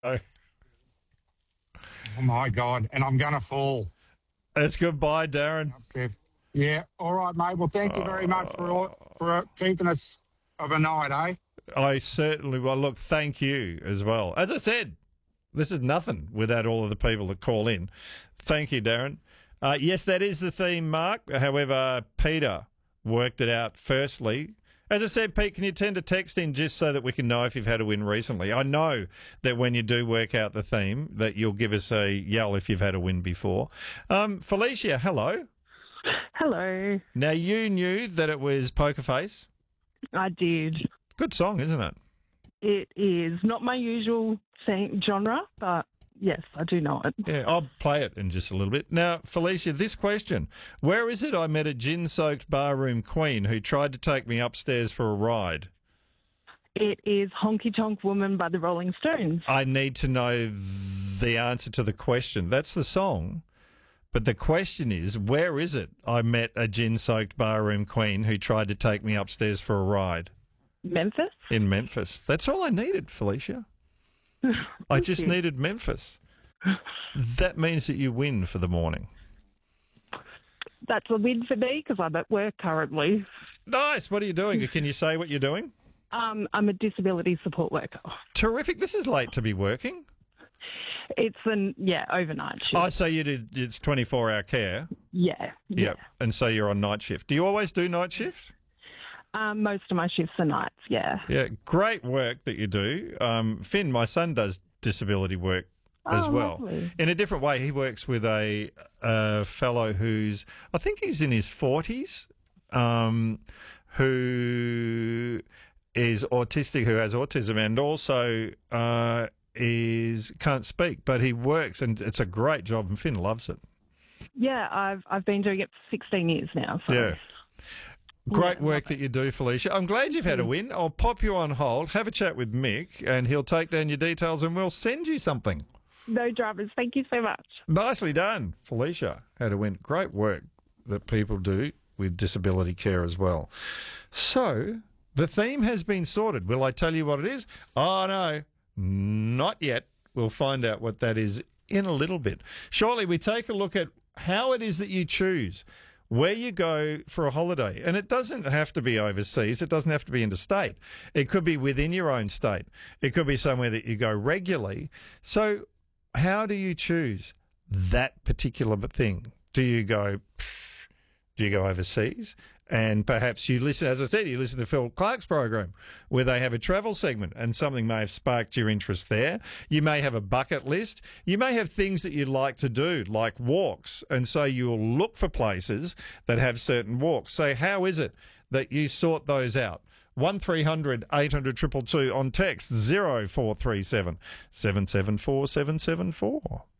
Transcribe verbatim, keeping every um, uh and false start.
Oh, Oh, my God. And I'm going to fall. that's goodbye, Darren. Upset. Yeah. All right, mate. Well, thank you very much for all, for keeping us of a night, eh? I certainly will. Look, thank you as well. As I said, this is nothing without all of the people that call in. Thank you, Darren. Uh, yes, that is the theme, Mark. However, Peter worked it out firstly. As I said, Pete, can you tend to text in just so that we can know if you've had a win recently? I know that when you do work out the theme, that you'll give us a yell if you've had a win before. Um, Felicia, hello. Hello. Now, you knew that it was Poker Face. I did. Good song, isn't it? It is not my usual sing- genre, but yes, I do know it. Yeah, I'll play it in just a little bit. Now, Felicia, this question. Where is it I met a gin-soaked barroom queen who tried to take me upstairs for a ride? It is Honky Tonk Woman by the Rolling Stones. I need to know the answer to the question. That's the song. But the question is, where is it I met a gin-soaked barroom queen who tried to take me upstairs for a ride? Memphis? In Memphis. That's all I needed, Felicia. I just you. needed Memphis. That means that you win for the morning. That's a win for me because I'm at work currently. Nice. What are you doing? Can you say what you're doing? Um, I'm a disability support worker. Terrific. This is late to be working. It's an, yeah, overnight shift. Oh, so you did, it's twenty-four hour care? Yeah. Yeah. Yep. And so you're on night shift. Do you always do night shift? Um, most of my shifts are nights, yeah. Yeah. Great work that you do. Um, Finn, my son, does disability work as Oh, well. lovely. In a different way. He works with a, a fellow who's, I think he's in his forties, um, who is autistic, who has autism, and also uh, is can't speak, but he works, and it's a great job, and Finn loves it. Yeah, I've I've been doing it for sixteen years now. So. Yeah. Great Yeah, work love that you do, Felicia. I'm glad you've had a win. I'll pop you on hold, have a chat with Mick, and he'll take down your details and we'll send you something. No dramas. Thank you so much. Nicely done, Felicia. Had a win. Great work that people do with disability care as well. So, the theme has been sorted. Will I tell you what it is? Oh, no, not yet. We'll find out what that is in a little bit. Shortly, we take a look at how it is that you choose where you go for a holiday. And it doesn't have to be overseas. It doesn't have to be interstate. It could be within your own state. It could be somewhere that you go regularly. So how do you choose that particular thing? Do you go, psh, do you go overseas? And perhaps you listen, as I said, you listen to Phil Clark's program where they have a travel segment and something may have sparked your interest there. You may have a bucket list. You may have things that you'd like to do, like walks. And so you'll look for places that have certain walks. So how is it that you sort those out? one three hundred eight hundred two two two on text zero four three seven seven seven four seven seven four.